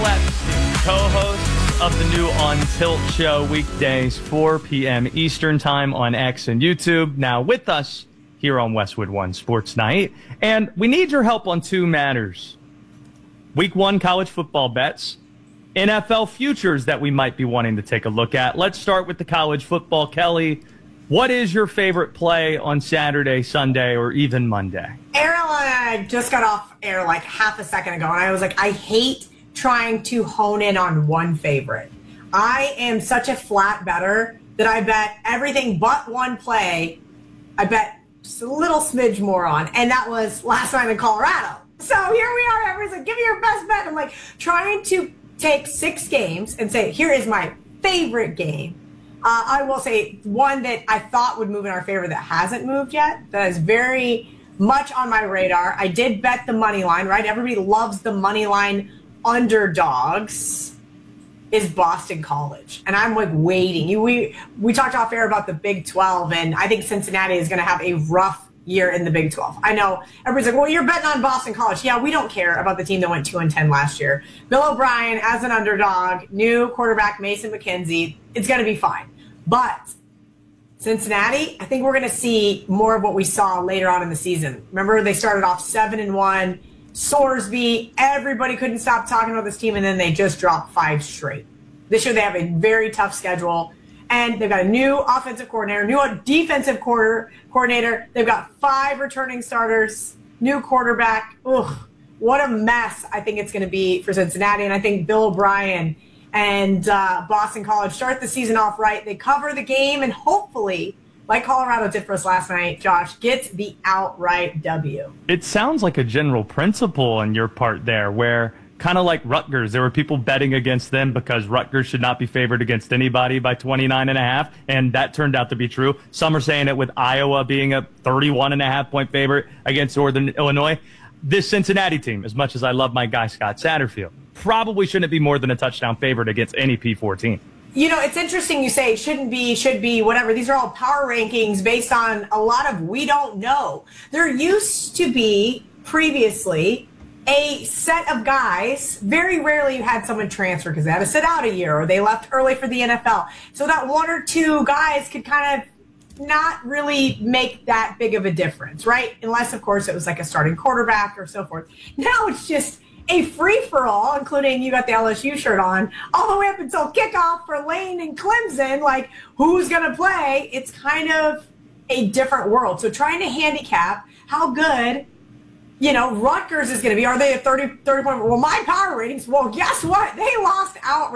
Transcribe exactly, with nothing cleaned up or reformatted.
Kyle Epstein, co-host of the new On Tilt show, weekdays, four p.m. Eastern time on X and YouTube. Now with us here on Westwood One Sports Night. And we need your help on two matters. Week one college football bets, N F L futures that we might be wanting to take a look at. Let's start with the college football. Kelly, what is your favorite play on Saturday, Sunday, or even Monday? Aaron and I just got off air like half a second ago, and I was like, I hate trying to hone in on one favorite. I am such a flat bettor that I bet everything but one play, I bet just a little smidge more on, and that was last night in Colorado. So here we are, everyone's like, give me your best bet. I'm like trying to take six games and say, here is my favorite game. Uh, I will say one that I thought would move in our favor that hasn't moved yet, that is very much on my radar. I did bet the money line, right? Everybody loves the money line underdogs, is Boston College. And I'm like waiting. You, we, we talked off air about the Big twelve, and I think Cincinnati is going to have a rough year in the Big twelve. I know everybody's like, well, you're betting on Boston College. Yeah, we don't care about the team that went two and ten last year. Bill O'Brien as an underdog, new quarterback Mason McKenzie, it's going to be fine. But Cincinnati, I think we're going to see more of what we saw later on in the season. Remember, they started off seven and one. Sorsby, everybody couldn't stop talking about this team, and then they just dropped five straight. This year they have a very tough schedule, and they've got a new offensive coordinator, new defensive quarter coordinator. They've got five returning starters, new quarterback. Ugh, what a mess I think it's going to be for Cincinnati, and I think Bill O'Brien and uh, Boston College start the season off right. They cover the game, and hopefully, like Colorado did for us last night, Josh, gets the outright W. It sounds like a general principle on your part there, where kind of like Rutgers, there were people betting against them because Rutgers should not be favored against anybody by twenty-nine and a half, and that turned out to be true. Some are saying it with Iowa being a thirty-one and a half point favorite against Northern Illinois. This Cincinnati team, as much as I love my guy Scott Satterfield, probably shouldn't be more than a touchdown favorite against any P fourteen. You know, it's interesting you say it shouldn't be, should be, whatever. These are all power rankings based on a lot of we don't know. There used to be previously a set of guys. Very rarely you had someone transfer because they had to sit out a year or they left early for the N F L. So that one or two guys could kind of not really make that big of a difference, right? Unless, of course, it was like a starting quarterback or so forth. Now it's just a free-for-all, including you got the L S U shirt on, all the way up until kickoff for Lane and Clemson, like who's going to play. It's kind of a different world. So trying to handicap how good, you know, Rutgers is going to be. Are they a thirty, thirty point? Well, my power ratings, well, guess what? They lost outright.